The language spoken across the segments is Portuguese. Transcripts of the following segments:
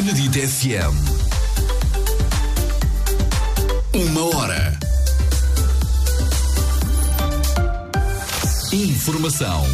Benedito FM. 1 hora. Informação.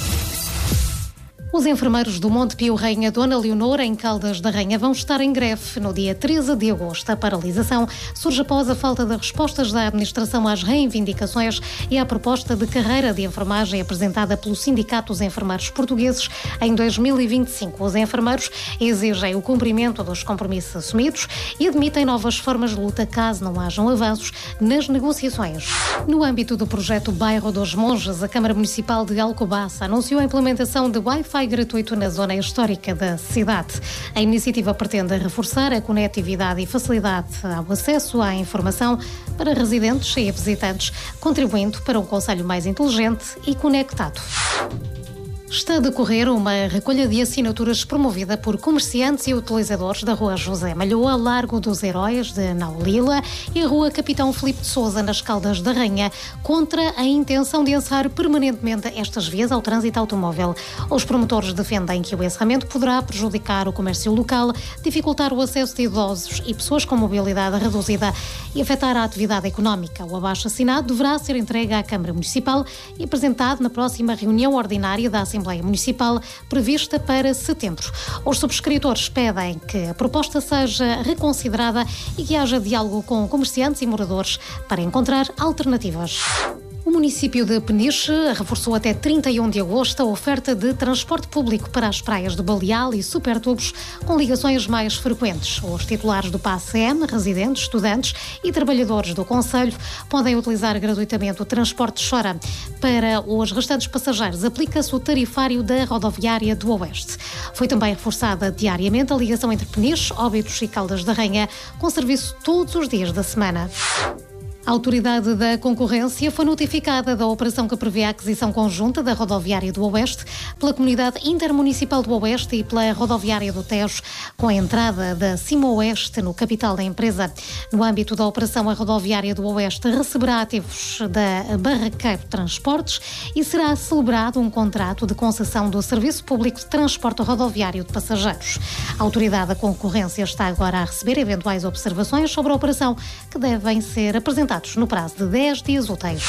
Os enfermeiros do Monte Pio Rainha Dona Leonor, em Caldas da Rainha, vão estar em greve no dia 13 de agosto. A paralisação surge após a falta de respostas da administração às reivindicações e à proposta de carreira de enfermagem apresentada pelo Sindicato dos Enfermeiros Portugueses em 2025. Os enfermeiros exigem o cumprimento dos compromissos assumidos e admitem novas formas de luta caso não hajam avanços nas negociações. No âmbito do projeto Bairro dos Monges, a Câmara Municipal de Alcobaça anunciou a implementação de Wi-Fi gratuito na zona histórica da cidade. A iniciativa pretende reforçar a conectividade e facilidade ao acesso à informação para residentes e visitantes, contribuindo para um concelho mais inteligente e conectado. Está a decorrer uma recolha de assinaturas promovida por comerciantes e utilizadores da Rua José Malhoa, Largo dos Heróis de Naulila e a Rua Capitão Filipe de Sousa, nas Caldas da Rainha, contra a intenção de encerrar permanentemente estas vias ao trânsito automóvel. Os promotores defendem que o encerramento poderá prejudicar o comércio local, dificultar o acesso de idosos e pessoas com mobilidade reduzida e afetar a atividade económica. O abaixo-assinado deverá ser entregue à Câmara Municipal e apresentado na próxima reunião ordinária da Assembleia Municipal, prevista para setembro. Os subscritores pedem que a proposta seja reconsiderada e que haja diálogo com comerciantes e moradores para encontrar alternativas. O município de Peniche reforçou até 31 de agosto a oferta de transporte público para as praias de Baleal e Supertubos, com ligações mais frequentes. Os titulares do PASM, residentes, estudantes e trabalhadores do concelho podem utilizar gratuitamente o transporte Chora. Para os restantes passageiros, aplica-se o tarifário da rodoviária do Oeste. Foi também reforçada diariamente a ligação entre Peniche, Óbidos e Caldas da Rainha, com serviço todos os dias da semana. A Autoridade da Concorrência foi notificada da operação que prevê a aquisição conjunta da Rodoviária do Oeste pela Comunidade Intermunicipal do Oeste e pela Rodoviária do Tejo, com a entrada da Cima Oeste no capital da empresa. No âmbito da operação, a Rodoviária do Oeste receberá ativos da Barraqueiro Transportes e será celebrado um contrato de concessão do Serviço Público de Transporte Rodoviário de Passageiros. A Autoridade da Concorrência está agora a receber eventuais observações sobre a operação, que devem ser apresentadas no prazo de 10 dias úteis.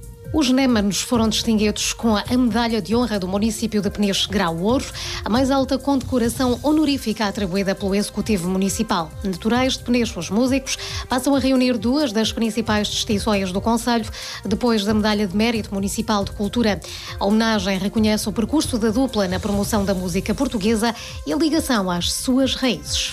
Os némanos foram distinguidos com a Medalha de Honra do município de Peniche Grau Ouro, a mais alta condecoração honorífica atribuída pelo Executivo Municipal. Naturais de Peniche, os músicos passam a reunir duas das principais distinções do concelho, depois da Medalha de Mérito Municipal de Cultura. A homenagem reconhece o percurso da dupla na promoção da música portuguesa e a ligação às suas raízes.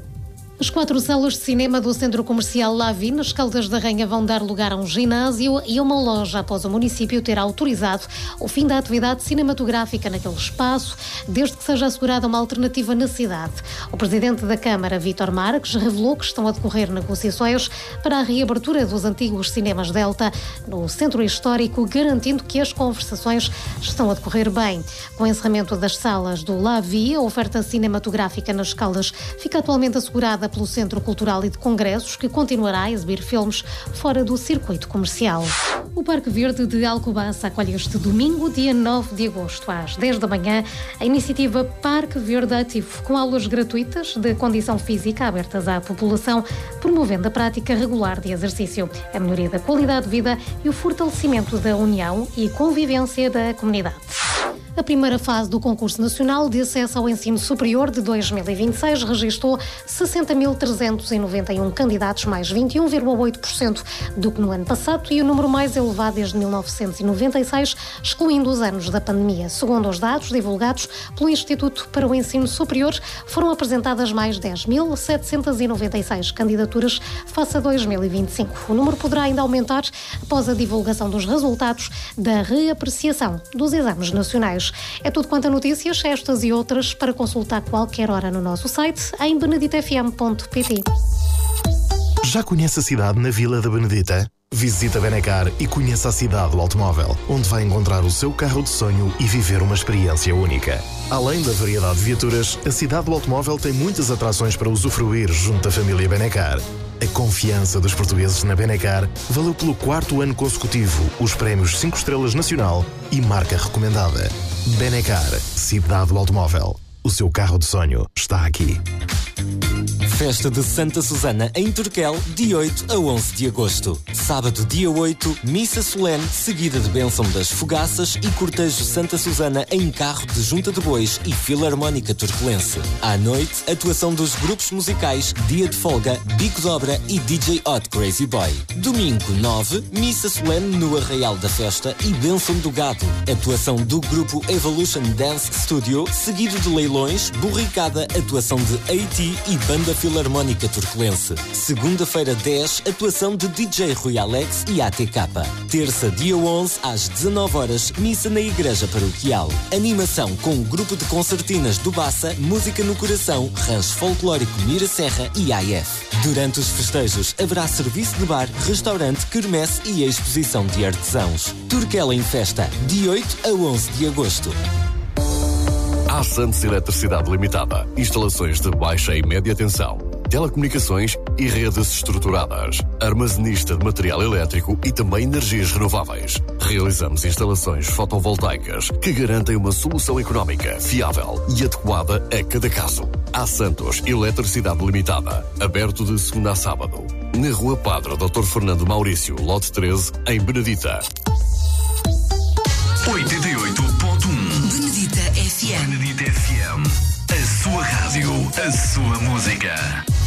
As 4 salas de cinema do Centro Comercial Lavi, nas Caldas da Rainha, vão dar lugar a um ginásio e a uma loja após o município ter autorizado o fim da atividade cinematográfica naquele espaço, desde que seja assegurada uma alternativa na cidade. O presidente da Câmara, Vítor Marques, revelou que estão a decorrer negociações para a reabertura dos antigos cinemas Delta no Centro Histórico, garantindo que as conversações estão a decorrer bem. Com o encerramento das salas do Lavi, a oferta cinematográfica nas Caldas fica atualmente assegurada pelo Centro Cultural e de Congressos, que continuará a exibir filmes fora do circuito comercial. O Parque Verde de Alcobaça acolhe este domingo, dia 9 de agosto, às 10 da manhã, a iniciativa Parque Verde Ativo, com aulas gratuitas de condição física abertas à população, promovendo a prática regular de exercício, a melhoria da qualidade de vida e o fortalecimento da união e convivência da comunidade. A primeira fase do Concurso Nacional de Acesso ao Ensino Superior de 2026 registrou 60.391 candidatos, mais 21,8% do que no ano passado e o número mais elevado desde 1996, excluindo os anos da pandemia. Segundo os dados divulgados pelo Instituto para o Ensino Superior, foram apresentadas mais 10.796 candidaturas face a 2025. O número poderá ainda aumentar após a divulgação dos resultados da reapreciação dos exames nacionais. É tudo quanto a notícias, estas e outras, para consultar qualquer hora no nosso site em beneditofm.pt. Já conhece a cidade na Vila da Benedita? Visita Benacar e conheça a cidade do automóvel, onde vai encontrar o seu carro de sonho e viver uma experiência única. Além da variedade de viaturas, a cidade do automóvel tem muitas atrações para usufruir junto à família Benacar. A confiança dos portugueses na Benacar valeu pelo 4º ano consecutivo os prémios 5 estrelas nacional e marca recomendada. Benacar, cidade do automóvel. O seu carro de sonho está aqui. Festa de Santa Susana em Turquel, de 8 a 11 de agosto. Sábado, dia 8, missa solene, seguida de bênção das fogaças e cortejo Santa Susana em carro de Junta de Bois e Filarmónica Turquelense. À noite, atuação dos grupos musicais Dia de Folga, Bico de Obra e DJ Hot Crazy Boy. Domingo, 9, missa solene no Arraial da Festa e bênção do gado. Atuação do grupo Evolution Dance Studio, seguido de leilões, borricada, atuação de AT e Banda Filarmónica Turquelense. Segunda-feira, 10, atuação de DJ Rui Alex e ATK. Terça, dia 11, às 19 horas, missa na Igreja Paroquial. Animação com o grupo de concertinas do Bassa, Música no Coração, Rancho Folclórico Mira Serra e AF. Durante os festejos, haverá serviço de bar, restaurante, quermesse e exposição de artesãos. Turquel em festa, de 8 a 11 de agosto. A Santos Eletricidade Limitada. Instalações de baixa e média tensão, telecomunicações e redes estruturadas. Armazenista de material elétrico e também energias renováveis. Realizamos instalações fotovoltaicas que garantem uma solução económica, fiável e adequada a cada caso. A Santos Eletricidade Limitada. Aberto de segunda a sábado. Na Rua Padre Dr. Fernando Maurício, lote 13, em Benedita. 88.1 Benedita FM. Benedita FM. A sua rádio, a sua música.